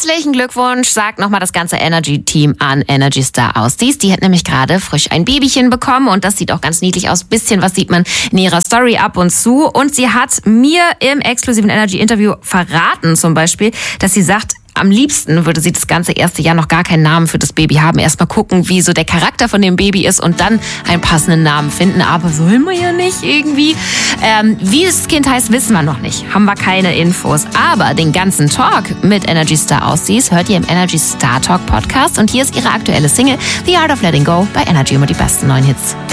Herzlichen Glückwunsch, sagt nochmal das ganze Energy-Team an Energy Star Aussies. Die hat nämlich gerade frisch ein Babychen bekommen und das sieht auch ganz niedlich aus. Bisschen was sieht man in ihrer Story ab und zu. Und sie hat mir im exklusiven Energy-Interview verraten zum Beispiel, dass sie sagt, am liebsten würde sie das ganze erste Jahr noch gar keinen Namen für das Baby haben. Erstmal gucken, wie so der Charakter von dem Baby ist und dann einen passenden Namen finden. Aber wollen wir ja nicht irgendwie. Wie das Kind heißt, wissen wir noch nicht. Haben wir keine Infos. Aber den ganzen Talk mit Energy Star Aussies hört ihr im Energy Star Talk Podcast. Und hier ist ihre aktuelle Single The Art of Letting Go bei Energy, immer die besten neuen Hits.